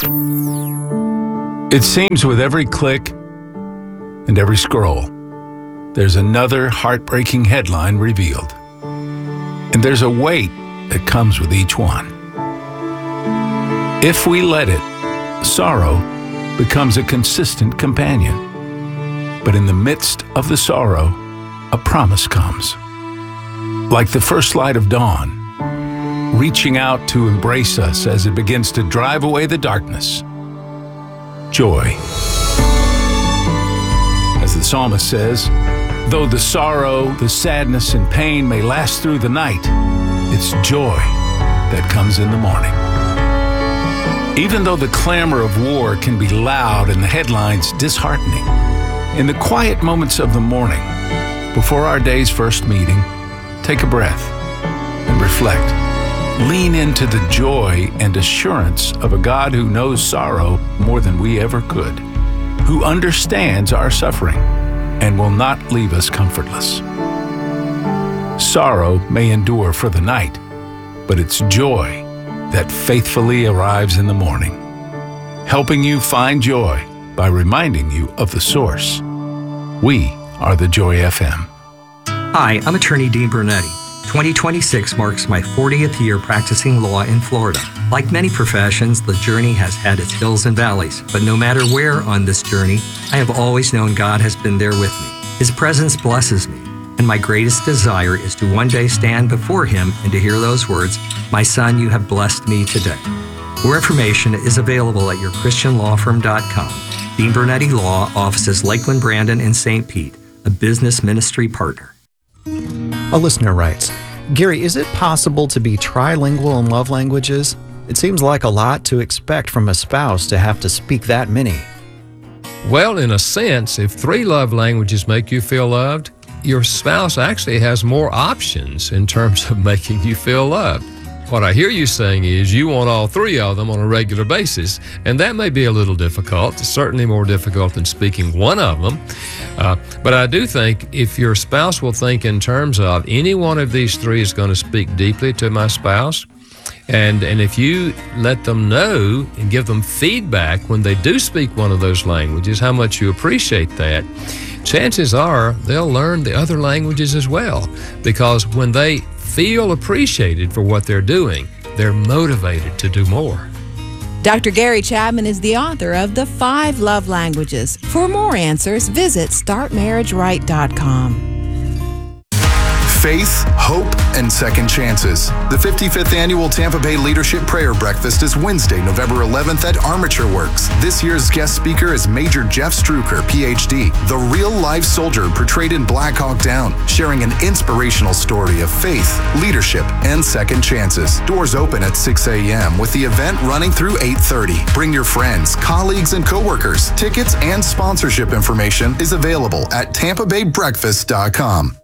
It seems with every click and every scroll, there's another heartbreaking headline revealed. And there's a weight that comes with each one. If we let it, sorrow becomes a consistent companion. But in the midst of the sorrow, a promise comes. Like the first light of dawn, reaching out to embrace us as it begins to drive away the darkness. Joy. As the psalmist says, though the sorrow, the sadness, and pain may last through the night, it's joy that comes in the morning. Even though the clamor of war can be loud and the headlines disheartening, in the quiet moments of the morning, before our day's first meeting, take a breath and reflect. Lean into the joy and assurance of a God who knows sorrow more than we ever could, who understands our suffering and will not leave us comfortless. Sorrow may endure for the night, but it's joy that faithfully arrives in the morning, helping you find joy by reminding you of the source. We are the Joy FM. Hi, I'm attorney Dean Bernetti. 2026 marks my 40th year practicing law in Florida. Like many professions, the journey has had its hills and valleys, but no matter where on this journey, I have always known God has been there with me. His presence blesses me, and my greatest desire is to one day stand before Him and to hear those words, "My son, you have blessed me today." More information is available at yourchristianlawfirm.com. Dean Bernetti Law, offices Lakeland, Brandon, and St. Pete, a business ministry partner. A listener writes, Gary, is it possible to be trilingual in love languages? It seems like a lot to expect from a spouse to have to speak that many. Well, in a sense, if 3 love languages make you feel loved, your spouse actually has more options in terms of making you feel loved. What I hear you saying is you want all 3 of them on a regular basis, and that may be a little difficult, certainly more difficult than speaking one of them. But I do think if your spouse will think in terms of any one of these 3 is going to speak deeply to my spouse, and if you let them know and give them feedback when they do speak one of those languages, how much you appreciate that, chances are they'll learn the other languages as well, because when they feel appreciated for what they're doing, they're motivated to do more. Dr. Gary Chapman is the author of The 5 Love Languages. For more answers, visit StartMarriageRight.com. Faith, hope, and second chances. The 55th Annual Tampa Bay Leadership Prayer Breakfast is Wednesday, November 11th at Armature Works. This year's guest speaker is Major Jeff Struker, PhD, the real-life soldier portrayed in Black Hawk Down, sharing an inspirational story of faith, leadership, and second chances. Doors open at 6 a.m. with the event running through 8:30. Bring your friends, colleagues, and coworkers. Tickets and sponsorship information is available at TampaBayBreakfast.com.